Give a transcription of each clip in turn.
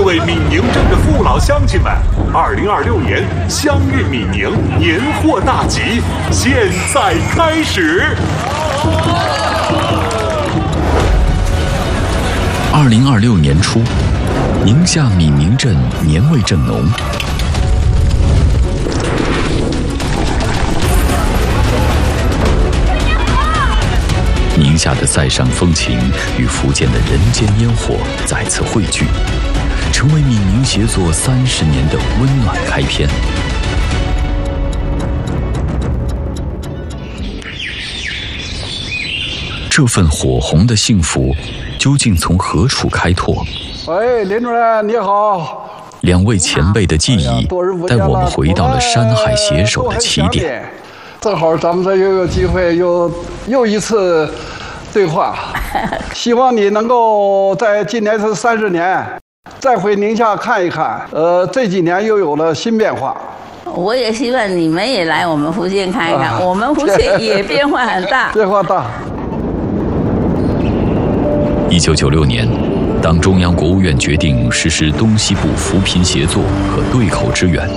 位闽宁镇的父老乡亲们，2026年相遇闽宁年货大集现在开始。 2026年初，宁夏闽宁镇年味正浓。宁夏的塞上风情与福建的人间烟火再次汇聚，成为闽宁协作30年的温暖开篇。这份火红的幸福究竟从何处开拓？ 喂，林主任你好。 两位前辈的记忆带我们回到了山海携手的起点。 正好咱们这又有机会又一次对话，希望你能够在今年是30年，再回宁夏看一看。这几年又有了新变化。 我也希望你们也来我们福建看一看，我们福建也变化很大。 变化大。 1996年，当中央国务院决定实施东西部扶贫协作和对口支援，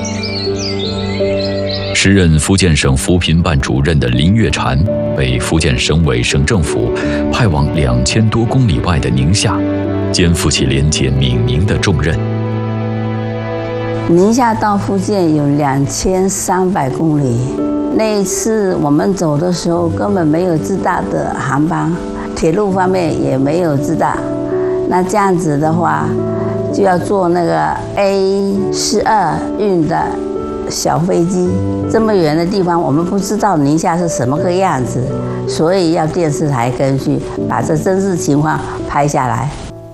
时任福建省扶贫办主任的林月婵被福建省委省政府派往2000多公里外的宁夏，肩负起连接闽宁的重任。 宁夏到福建有2300公里，那一次我们走的时候根本没有直达的航班，铁路方面也没有直达，那这样子的话，就要坐那个 A42运的小飞机，这么远的地方，我们不知道宁夏是什么个样子，所以要电视台跟去把这真实情况拍下来。